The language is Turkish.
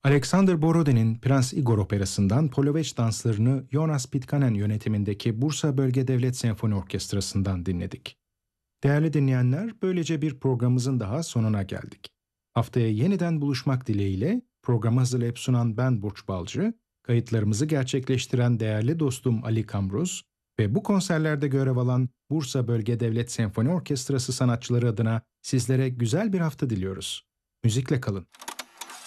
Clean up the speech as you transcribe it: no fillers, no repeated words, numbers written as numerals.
Alexander Borodin'in Prens Igor Operası'ndan Poloveç danslarını Jonas Pitkanen yönetimindeki Bursa Bölge Devlet Senfoni Orkestrası'ndan dinledik. Değerli dinleyenler, böylece bir programımızın daha sonuna geldik. Haftaya yeniden buluşmak dileğiyle programı hazırlayıp sunan ben Burç Balcı, kayıtlarımızı gerçekleştiren değerli dostum Ali Kamruz ve bu konserlerde görev alan Bursa Bölge Devlet Senfoni Orkestrası sanatçıları adına sizlere güzel bir hafta diliyoruz. Müzikle kalın.